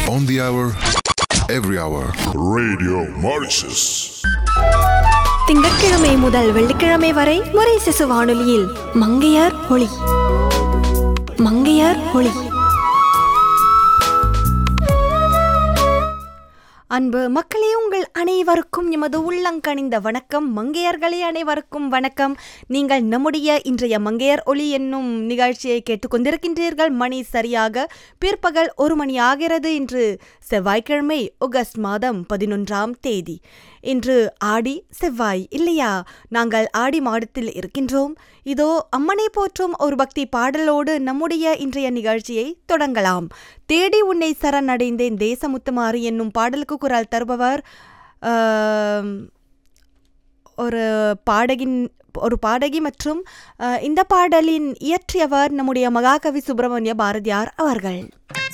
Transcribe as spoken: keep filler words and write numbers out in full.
On the hour, every hour. Radio Mauritius. திங்கட்கிழமை முதல் வெள்ளிக்கிழமை வரை மொரீஷியஸ் வானொலியில் மங்கையர் ஒளி. மங்கையர் ஒளி. அன்பு மக்களே, உங்கள் அனைவருக்கும் எமது உள்ளங்கனிந்த வணக்கம். மங்கையர்களே அனைவருக்கும் வணக்கம். நீங்கள் நம்முடைய இன்றைய மங்கையர் ஒளி என்னும் நிகழ்ச்சியை கேட்டுக்கொண்டிருக்கின்றீர்கள். மணி சரியாக பிற்பகல் ஒரு மணி ஆகிறது. இன்று செவ்வாய்க்கிழமை, ஆகஸ்ட் மாதம் பதினொன்றாம் தேதி. இன்று ஆடி செவ்வாய் இல்லையா? நாங்கள் ஆடி மாதத்தில் இருக்கின்றோம். இதோ அம்மனை போற்றும் ஒரு பக்தி பாடலோடு நம்முடைய இன்றைய நிகழ்ச்சியை தொடங்கலாம். தேடி உன்னை சரணடைந்தேன் தேசமுத்துமாரி என்னும் பாடலுக்கு குரல் தருபவர் ஒரு பாடகின் ஒரு பாடகி மற்றும் இந்த பாடலின் இயற்றியவர் நம்முடைய மகாகவி சுப்பிரமணிய பாரதியார் அவர்கள்.